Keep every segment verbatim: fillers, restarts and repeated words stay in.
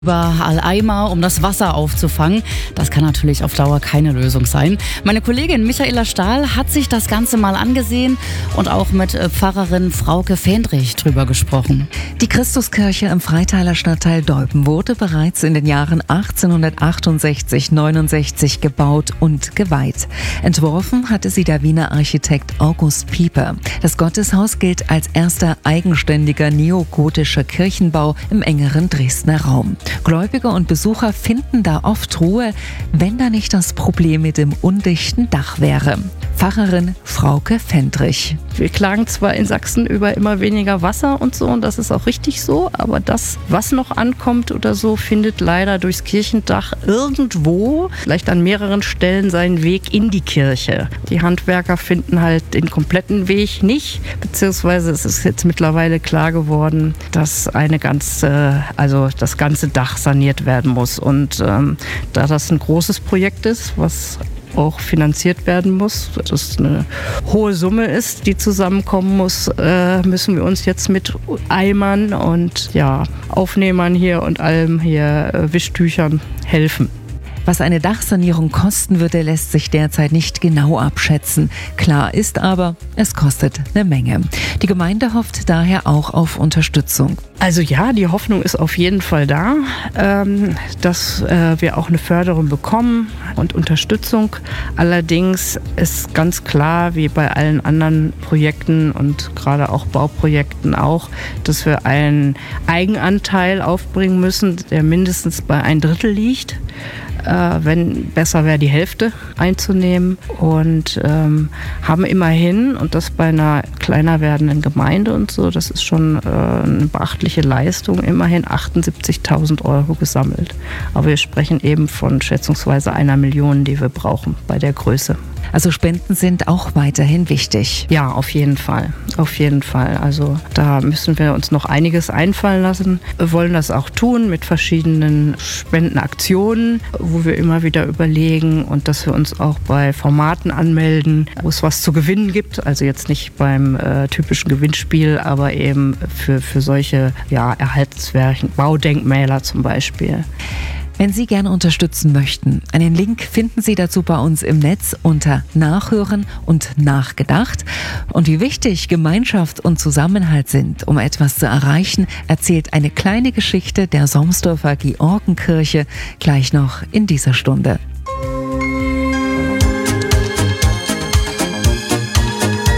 Überall Eimer, um das Wasser aufzufangen. Das kann natürlich auf Dauer keine Lösung sein. Meine Kollegin Michaela Stahl hat sich das Ganze mal angesehen und auch mit Pfarrerin Frauke Fendrich drüber gesprochen. Die Christuskirche im Freithaler Stadtteil Dolpen wurde bereits in den Jahren achtzehnhundertachtundsechzig neunundsechzig gebaut und geweiht. Entworfen hatte sie der Wiener Architekt August Pieper. Das Gotteshaus gilt als erster eigenständiger neogotischer Kirchenbau im engeren Dresdner Raum. Gläubige und Besucher finden da oft Ruhe, wenn da nicht das Problem mit dem undichten Dach wäre. Pfarrerin Frauke Fendrich. Wir klagen zwar in Sachsen über immer weniger Wasser und so, und das ist auch richtig so, aber das, was noch ankommt oder so, findet leider durchs Kirchendach irgendwo, vielleicht an mehreren Stellen, seinen Weg in die Kirche. Die Handwerker finden halt den kompletten Weg nicht, beziehungsweise es ist jetzt mittlerweile klar geworden, dass eine ganze, also das ganze Dach saniert werden muss. Und ähm, da das ein großes Projekt ist, was auch finanziert werden muss, das eine hohe Summe ist, die zusammenkommen muss, äh, müssen wir uns jetzt mit Eimern und ja, Aufnehmern hier und allem hier, äh, Wischtüchern helfen. Was eine Dachsanierung kosten würde, lässt sich derzeit nicht genau abschätzen. Klar ist aber, es kostet eine Menge. Die Gemeinde hofft daher auch auf Unterstützung. Also ja, die Hoffnung ist auf jeden Fall da, ähm, dass äh, wir auch eine Förderung bekommen und Unterstützung. Allerdings ist ganz klar, wie bei allen anderen Projekten und gerade auch Bauprojekten auch, dass wir einen Eigenanteil aufbringen müssen, der mindestens bei ein Drittel liegt. Äh, wenn besser wäre, die Hälfte einzunehmen, und ähm, haben immerhin, und das bei einer kleiner werdenden Gemeinde und so, das ist schon äh, eine beachtliche Leistung, immerhin achtundsiebzigtausend Euro gesammelt. Aber wir sprechen eben von schätzungsweise einer Million, die wir brauchen bei der Größe. Also Spenden sind auch weiterhin wichtig. Ja, auf jeden Fall. Auf jeden Fall. Also da müssen wir uns noch einiges einfallen lassen. Wir wollen das auch tun mit verschiedenen Spendenaktionen, wo wir immer wieder überlegen, und dass wir uns auch bei Formaten anmelden, wo es was zu gewinnen gibt. Also jetzt nicht beim äh, typischen Gewinnspiel, aber eben für, für solche ja, erhaltenswerten Baudenkmäler zum Beispiel. Wenn Sie gerne unterstützen möchten, einen Link finden Sie dazu bei uns im Netz unter Nachhören und Nachgedacht. Und wie wichtig Gemeinschaft und Zusammenhalt sind, um etwas zu erreichen, erzählt eine kleine Geschichte der Somsdorfer Georgenkirche gleich noch in dieser Stunde.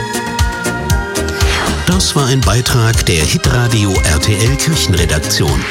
Das war ein Beitrag der Hitradio R T L Kirchenredaktion.